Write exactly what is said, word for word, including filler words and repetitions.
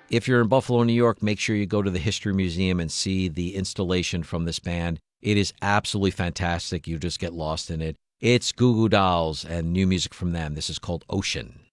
If you're in Buffalo, New York, make sure you go to the History Museum and see the installation from this band. It is absolutely fantastic. You just get lost in it. It's Goo Goo Dolls and new music from them. This is called Ocean.